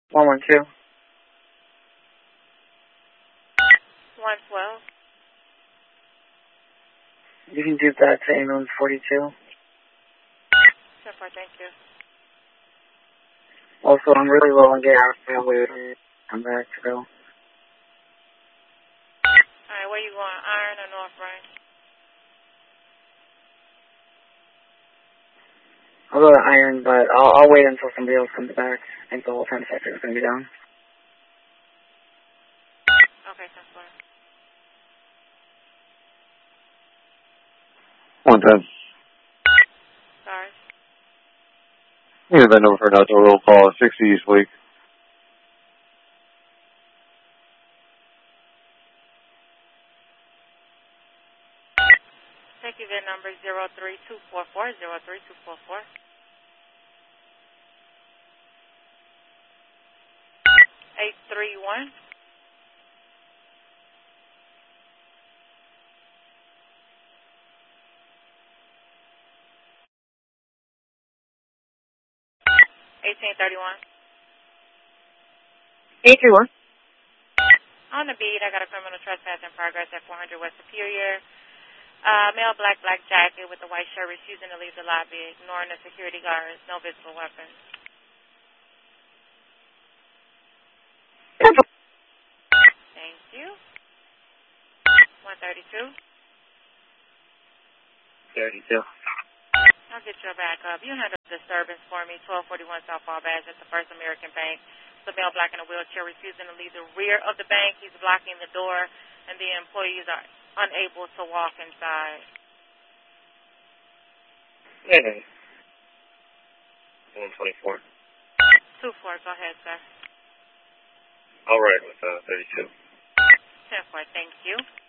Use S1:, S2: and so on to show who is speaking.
S1: 112.
S2: 112.
S1: You can do that to ambulance 42.
S2: 10-4, thank you.
S1: Also, I'm really low on gas. I'll wait. I'm back to go.
S2: Alright, where you going? Iron or North Rhine?
S1: I'll go to Iron, but I'll wait until somebody else comes back. I think the whole 10 sector is going to be down.
S2: Okay, 10-4.
S3: 110.
S2: Sorry.
S3: Yeah, that number for an outdoor roll call, 60 East Week.
S2: Take you VIN number 03244, 03244. 831. 1831.
S1: 831.
S2: On the beat, I got a criminal trespass in progress at 400 West Superior. Male black jacket with a white shirt refusing to leave the lobby, ignoring the security guards, no visible weapons. Thank you. 132.
S1: 32.
S2: I'll get you back up. You handle disturbance for me, 1241 South Fall Badge at the First American Bank. The male black in a wheelchair refusing to leave the rear of the bank. He's blocking the door, and the employees are unable to walk inside.
S1: Yeah. 124.
S2: 2-4, go ahead, sir.
S1: All right with 32.
S2: 10-4, thank you.